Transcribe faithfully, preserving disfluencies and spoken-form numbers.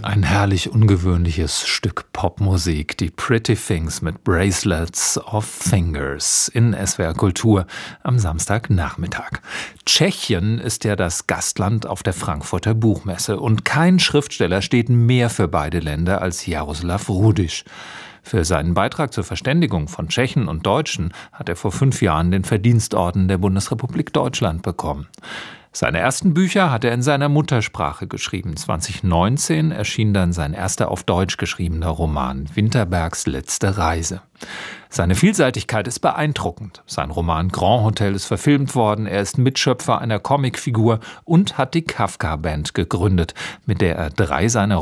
Ein herrlich ungewöhnliches Stück Popmusik, die Pretty Things mit Bracelets of Fingers in S W R Kultur am Samstagnachmittag. Tschechien ist ja das Gastland auf der Frankfurter Buchmesse und kein Schriftsteller steht mehr für beide Länder als Jaroslav Rudiš. Für seinen Beitrag zur Verständigung von Tschechen und Deutschen hat er vor fünf Jahren den Verdienstorden der Bundesrepublik Deutschland bekommen. Seine ersten Bücher hat er in seiner Muttersprache geschrieben. zwanzig neunzehn erschien dann sein erster auf Deutsch geschriebener Roman Winterbergs letzte Reise. Seine Vielseitigkeit ist beeindruckend. Sein Roman Grand Hotel ist verfilmt worden, er ist Mitschöpfer einer Comicfigur und hat die Kafka-Band gegründet, mit der er drei seiner